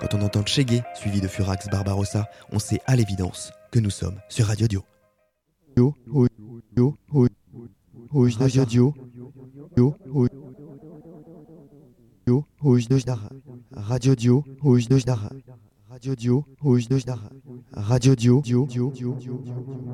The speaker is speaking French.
Quand on entend Chegué suivi de Furax Barbarossa, on sait à l'évidence que nous sommes sur Radio Dio. Radio Dio. Radio Dio. Radio Dio. Radio Dio.